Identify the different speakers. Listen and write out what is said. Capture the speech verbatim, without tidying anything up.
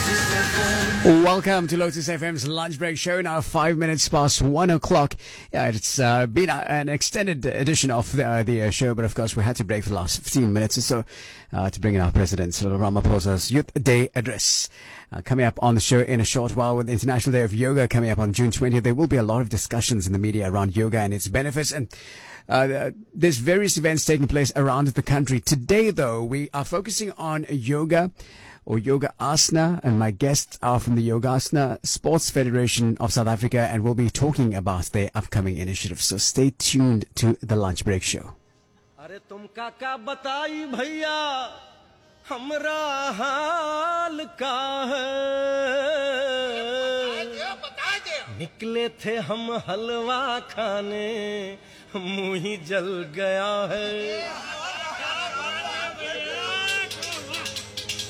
Speaker 1: Welcome to Lotus F M's lunch break show. Now five minutes past one o'clock. Yeah, it's uh, been a, an extended edition of the, uh, the uh, show, but of course we had to break for the last fifteen minutes or so uh, to bring in our President Cyril Ramaphosa's Youth Day address. Uh, coming up on the show in a short while with the International Day of Yoga coming up on June twentieth, there will be a lot of discussions in the media around yoga and its benefits, and uh, there's various events taking place around the country. Today, though, we are focusing on yoga or Yoga Asana, and my guests are from the Yoga Asana Sports Federation of South Africa, and we'll be talking about their upcoming initiatives. So stay tuned to the Lunch Break Show.
Speaker 2: अरे तुम काका बताई भैया हमरा हाल का है निकले थे हम हलवा खाने मुंह ही जल गया है